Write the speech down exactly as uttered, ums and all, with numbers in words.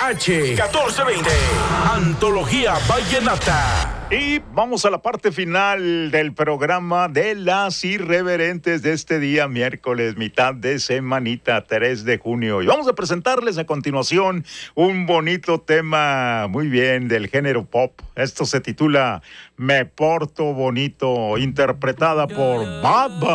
H catorce veinte, Antología Vallenata. Y vamos a la parte final del programa de las irreverentes de este día, miércoles, mitad de semanita, tres de junio. Y vamos a presentarles a continuación un bonito tema muy bien del género pop. Esto se titula Me Porto Bonito, interpretada por Bad Bunny.